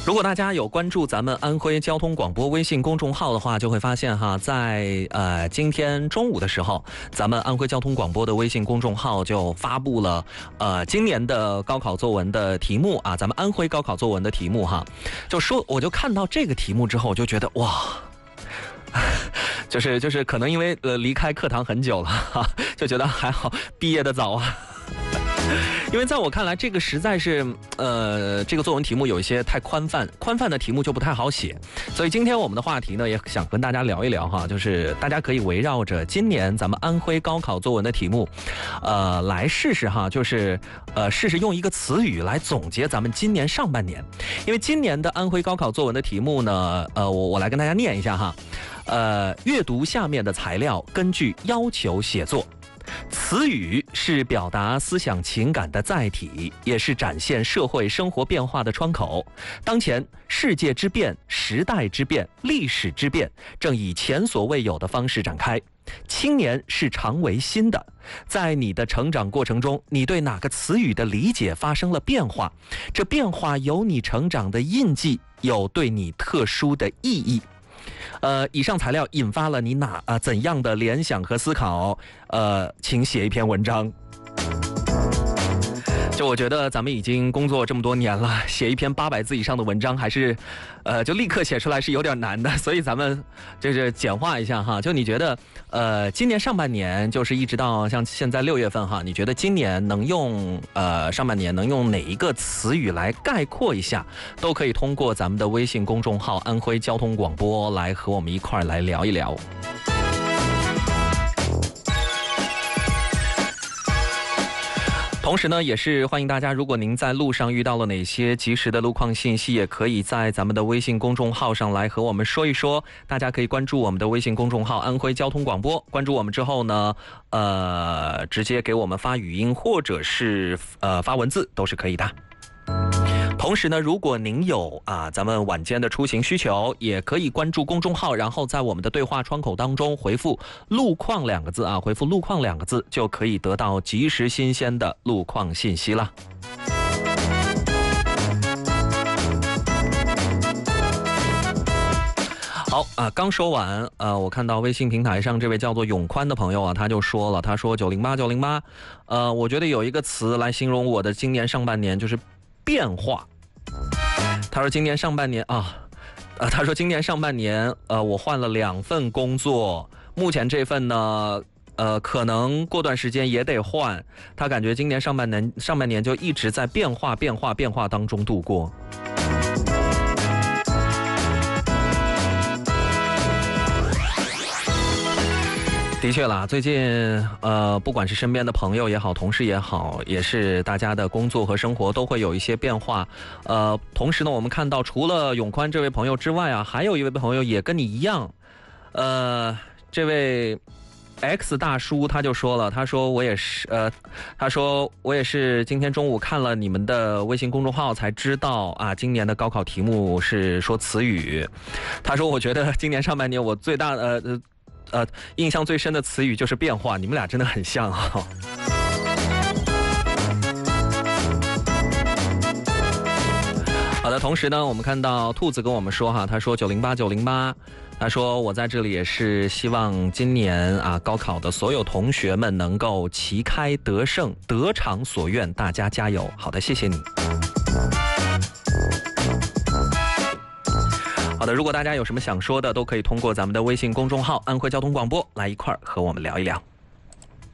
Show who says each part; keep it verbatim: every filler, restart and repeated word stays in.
Speaker 1: 如果大家有关注咱们安徽交通广播微信公众号的话，就会发现哈，在呃今天中午的时候，咱们安徽交通广播的微信公众号就发布了呃今年的高考作文的题目啊，咱们安徽高考作文的题目哈，就说我就看到这个题目之后，我就觉得哇。就是就是可能因为呃离开课堂很久了哈，就觉得还好毕业的早啊。因为在我看来，这个实在是，呃，这个作文题目有一些太宽泛，宽泛的题目就不太好写。所以今天我们的话题呢，也想跟大家聊一聊哈，就是大家可以围绕着今年咱们安徽高考作文的题目，呃，来试试哈，就是呃，试试用一个词语来总结咱们今年上半年。因为今年的安徽高考作文的题目呢，呃，我我来跟大家念一下哈，呃，阅读下面的材料，根据要求写作。词语是表达思想情感的载体，也是展现社会生活变化的窗口。当前世界之变、时代之变、历史之变正以前所未有的方式展开。青年是常为新的，在你的成长过程中，你对哪个词语的理解发生了变化？这变化有你成长的印记，有对你特殊的意义。呃，以上材料引发了你哪呃怎样的联想和思考？呃，请写一篇文章。就我觉得咱们已经工作这么多年了，写一篇八百字以上的文章还是，呃，就立刻写出来是有点难的，所以咱们就是简化一下哈。就你觉得，呃，今年上半年就是一直到像现在六月份哈，你觉得今年能用呃上半年能用哪一个词语来概括一下，都可以通过咱们的微信公众号安徽交通广播来和我们一块儿来聊一聊。同时呢，也是欢迎大家，如果您在路上遇到了哪些及时的路况信息，也可以在咱们的微信公众号上来和我们说一说。大家可以关注我们的微信公众号安徽交通广播，关注我们之后呢，呃，直接给我们发语音或者是呃发文字都是可以的。同时呢，如果您有啊咱们晚间的出行需求，也可以关注公众号，然后在我们的对话窗口当中回复路况两个字啊，回复路况两个字就可以得到及时新鲜的路况信息了。好啊，刚说完，呃，我看到微信平台上这位叫做永宽的朋友啊，他就说了，他说九零八九零八，呃，我觉得有一个词来形容我的今年上半年，就是变化。他说今年上半年啊，呃，他说今年上半年，呃，我换了两份工作，目前这份呢，呃，可能过段时间也得换。他感觉今年上半年上半年就一直在变化、变化、变化当中度过。的确啦，最近呃，不管是身边的朋友也好，同事也好，也是大家的工作和生活都会有一些变化。呃，同时呢，我们看到除了永宽这位朋友之外啊，还有一位朋友也跟你一样，呃，这位 X 大叔他就说了，他说我也是，呃，他说我也是今天中午看了你们的微信公众号才知道啊，今年的高考题目是说词语。他说我觉得今年上半年我最大的呃。呃，印象最深的词语就是变化，你们俩真的很像啊。好的，同时呢，我们看到兔子跟我们说哈，他说九零八九零八，他说我在这里也是希望今年啊高考的所有同学们能够旗开得胜，得偿所愿，大家加油。好的，谢谢你。好的，如果大家有什么想说的，都可以通过咱们的微信公众号安徽交通广播来一块儿和我们聊一聊。